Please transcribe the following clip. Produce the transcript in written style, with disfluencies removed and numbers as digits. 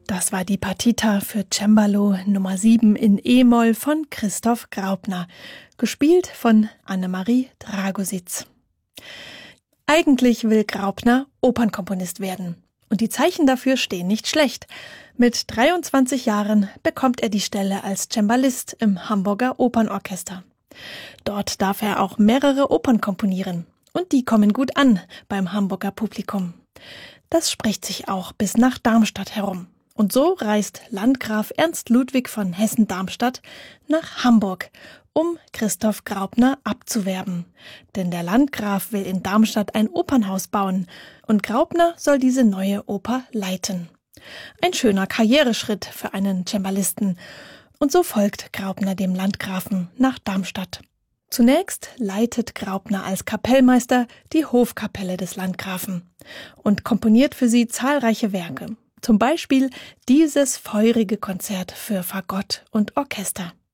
Das war die Partita für Cembalo Nummer 7 in E-Moll von Christoph Graupner, gespielt von Annemarie Dragositz. Eigentlich will Graupner Opernkomponist werden. Und die Zeichen dafür stehen nicht schlecht. Mit 23 Jahren bekommt er die Stelle als Cembalist im Hamburger Opernorchester. Dort darf er auch mehrere Opern komponieren. Und die kommen gut an beim Hamburger Publikum. Das spricht sich auch bis nach Darmstadt herum. Und so reist Landgraf Ernst Ludwig von Hessen-Darmstadt nach Hamburg, um Christoph Graupner abzuwerben. Denn der Landgraf will in Darmstadt ein Opernhaus bauen und Graupner soll diese neue Oper leiten. Ein schöner Karriereschritt für einen Cembalisten. Und so folgt Graupner dem Landgrafen nach Darmstadt. Zunächst leitet Graupner als Kapellmeister die Hofkapelle des Landgrafen und komponiert für sie zahlreiche Werke. Zum Beispiel dieses feurige Konzert für Fagott und Orchester.